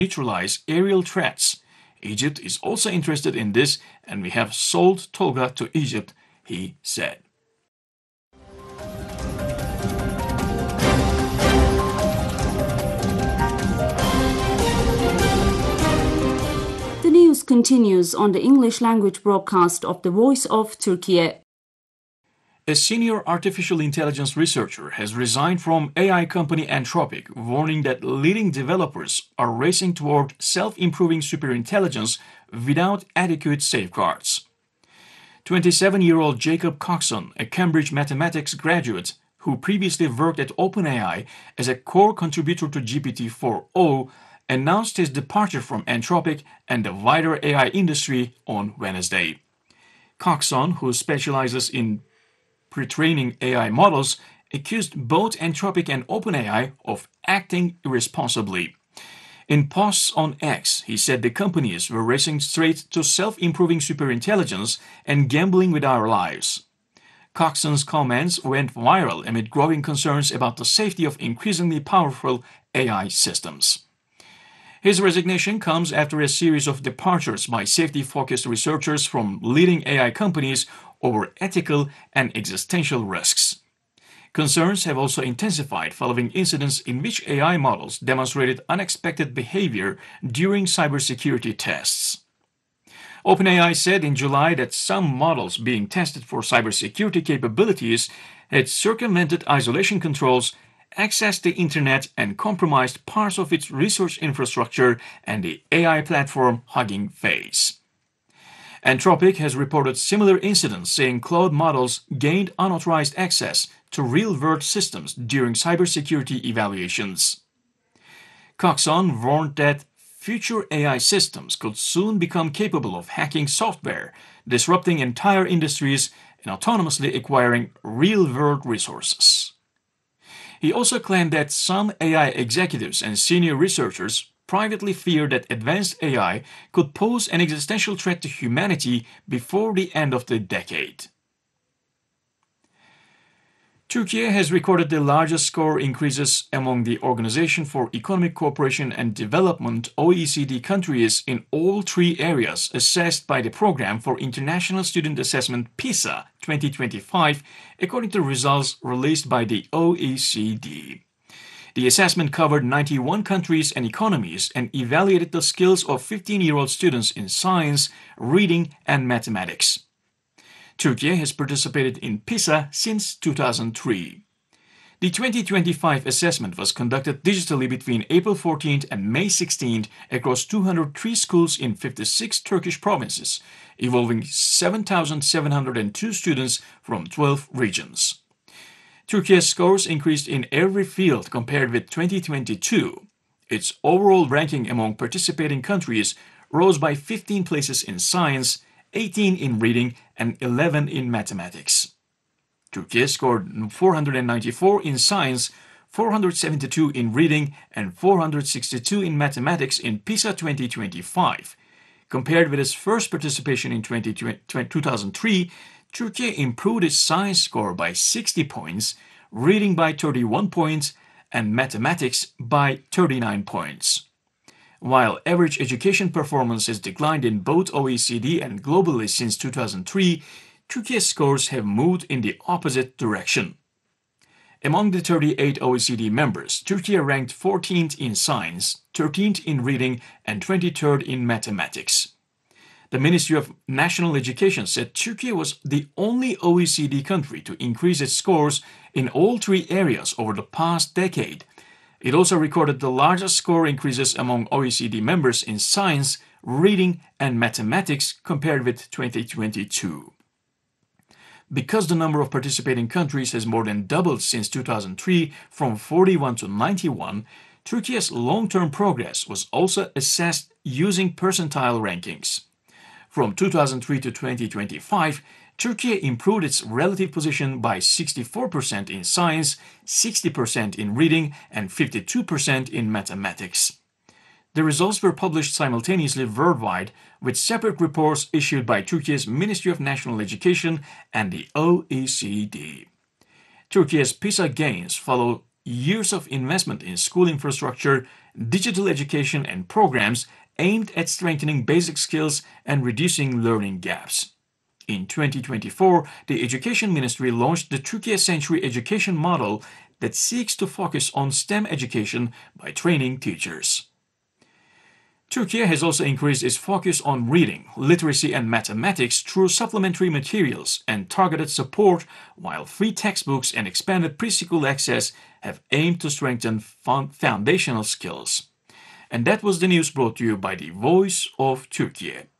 neutralize aerial threats. Egypt is also interested in this, and we have sold Tolga to Egypt, he said. The news continues on the English language broadcast of the Voice of Turkey. A senior artificial intelligence researcher has resigned from AI company Anthropic, warning that leading developers are racing toward self-improving superintelligence without adequate safeguards. 27-year-old Jacob Coxon, a Cambridge mathematics graduate who previously worked at OpenAI as a core contributor to GPT-4o, announced his departure from Anthropic and the wider AI industry on Wednesday. Coxon, who specializes in pre-training AI models, accused both Anthropic and OpenAI of acting irresponsibly. In posts on X, he said the companies were racing straight to self-improving superintelligence and gambling with our lives. Coxon's comments went viral amid growing concerns about the safety of increasingly powerful AI systems. His resignation comes after a series of departures by safety-focused researchers from leading AI companies over ethical and existential risks. Concerns have also intensified following incidents in which AI models demonstrated unexpected behavior during cybersecurity tests. OpenAI said in July that some models being tested for cybersecurity capabilities had circumvented isolation controls, accessed the internet, and compromised parts of its research infrastructure and the AI platform Hugging Face. Anthropic has reported similar incidents, saying Claude models gained unauthorized access to real-world systems during cybersecurity evaluations. Coxon warned that future AI systems could soon become capable of hacking software, disrupting entire industries, and autonomously acquiring real-world resources. He also claimed that some AI executives and senior researchers privately fear that advanced AI could pose an existential threat to humanity before the end of the decade. Turkey has recorded the largest score increases among the Organization for Economic Cooperation and Development (OECD) countries in all three areas assessed by the Programme for International Student Assessment PISA 2025, according to results released by the OECD. The assessment covered 91 countries and economies and evaluated the skills of 15-year-old students in science, reading, and mathematics. Turkey has participated in PISA since 2003. The 2025 assessment was conducted digitally between April 14th and May 16th across 203 schools in 56 Turkish provinces, involving 7,702 students from 12 regions. Turkey's scores increased in every field compared with 2022. Its overall ranking among participating countries rose by 15 places in science, 18 in reading, and 11 in mathematics. Turkey scored 494 in science, 472 in reading, and 462 in mathematics in PISA 2025. Compared with its first participation in 2003, Turkey improved its science score by 60 points, reading by 31 points, and mathematics by 39 points. While average education performance has declined in both OECD and globally since 2003, Turkey's scores have moved in the opposite direction. Among the 38 OECD members, Turkey ranked 14th in science, 13th in reading, and 23rd in mathematics. The Ministry of National Education said Turkey was the only OECD country to increase its scores in all three areas over the past decade. It also recorded the largest score increases among OECD members in science, reading, and mathematics compared with 2022. Because the number of participating countries has more than doubled since 2003 from 41 to 91, Turkey's long-term progress was also assessed using percentile rankings. From 2003 to 2025, Turkey improved its relative position by 64% in science, 60% in reading, and 52% in mathematics. The results were published simultaneously worldwide, with separate reports issued by Turkey's Ministry of National Education and the OECD. Turkey's PISA gains follow years of investment in school infrastructure, digital education and programs aimed at strengthening basic skills and reducing learning gaps. In 2024, the Education Ministry launched the Turkey Century Education Model that seeks to focus on STEM education by training teachers. Turkey has also increased its focus on reading, literacy, and mathematics through supplementary materials and targeted support, while free textbooks and expanded preschool access have aimed to strengthen foundational skills. And that was the news brought to you by the Voice of Turkey.